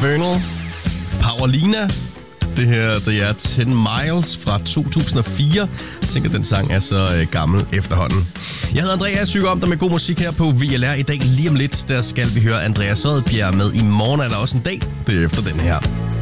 Infernal, Powerlina. Det her, det er 10 Miles fra 2004. Jeg tænker, den sang er så gammel efterhånden. Jeg hedder Andreas, hygger om dig med god musik her på VLR. I dag lige om lidt, der skal vi høre Andreas Odbjerg med I morgen er der også en dag. Det er efter den her.